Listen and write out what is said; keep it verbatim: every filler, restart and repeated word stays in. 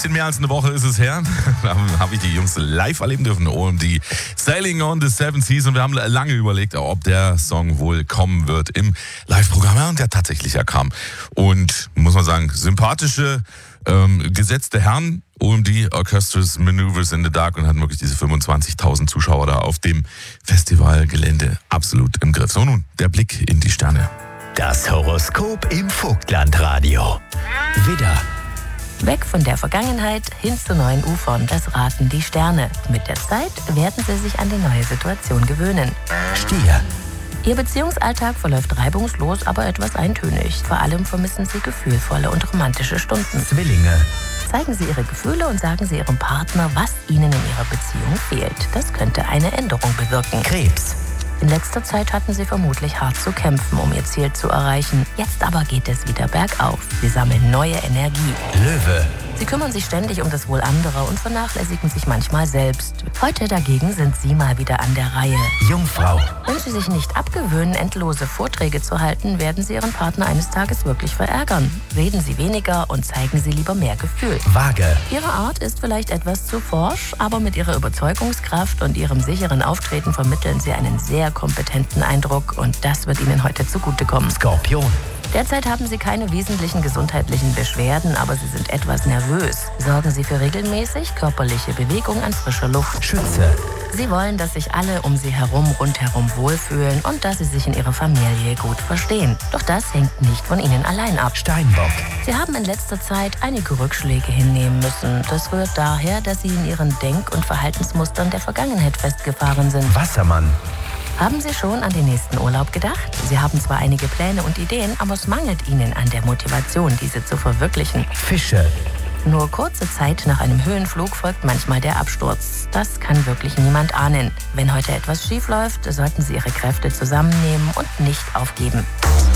bisschen mehr als eine Woche ist es her. Da habe ich die Jungs live erleben dürfen. O M D Sailing on the Seven Seas. Und wir haben lange überlegt, ob der Song wohl kommen wird im Live-Programm. Ja, und der tatsächlich ja kam. Und muss man sagen, sympathische, ähm, gesetzte Herren. O M D Orchestras Maneuvers in the Dark und hatten wirklich diese fünfundzwanzigtausend Zuschauer da auf dem Festivalgelände absolut im Griff. So, nun der Blick in die Sterne. Das Horoskop im Vogtlandradio. Widder. Weg von der Vergangenheit hin zu neuen Ufern, das raten die Sterne. Mit der Zeit werden Sie sich an die neue Situation gewöhnen. Stier. Ihr Beziehungsalltag verläuft reibungslos, aber etwas eintönig. Vor allem vermissen Sie gefühlvolle und romantische Stunden. Zwillinge. Zeigen Sie Ihre Gefühle und sagen Sie Ihrem Partner, was Ihnen in Ihrer Beziehung fehlt. Das könnte eine Änderung bewirken. Krebs. In letzter Zeit hatten Sie vermutlich hart zu kämpfen, um Ihr Ziel zu erreichen. Jetzt aber geht es wieder bergauf. Sie sammeln neue Energie. Löwe. Sie kümmern sich ständig um das Wohl anderer und vernachlässigen sich manchmal selbst. Heute dagegen sind Sie mal wieder an der Reihe. Jungfrau. Wenn Sie sich nicht abgewöhnen, endlose Vorträge zu halten, werden Sie Ihren Partner eines Tages wirklich verärgern. Reden Sie weniger und zeigen Sie lieber mehr Gefühl. Waage. Ihre Art ist vielleicht etwas zu forsch, aber mit Ihrer Überzeugungskraft und Ihrem sicheren Auftreten vermitteln Sie einen sehr kompetenten Eindruck und das wird Ihnen heute zugutekommen. Skorpion. Derzeit haben Sie keine wesentlichen gesundheitlichen Beschwerden, aber Sie sind etwas nervös. Sorgen Sie für regelmäßig körperliche Bewegung an frischer Luft. Schütze. Sie wollen, dass sich alle um Sie herum rundherum wohlfühlen und dass Sie sich in Ihrer Familie gut verstehen. Doch das hängt nicht von Ihnen allein ab. Steinbock. Sie haben in letzter Zeit einige Rückschläge hinnehmen müssen. Das rührt daher, dass Sie in Ihren Denk- und Verhaltensmustern der Vergangenheit festgefahren sind. Wassermann. Haben Sie schon an den nächsten Urlaub gedacht? Sie haben zwar einige Pläne und Ideen, aber es mangelt Ihnen an der Motivation, diese zu verwirklichen. Fische. Nur kurze Zeit nach einem Höhenflug folgt manchmal der Absturz. Das kann wirklich niemand ahnen. Wenn heute etwas schief läuft, sollten Sie Ihre Kräfte zusammennehmen und nicht aufgeben.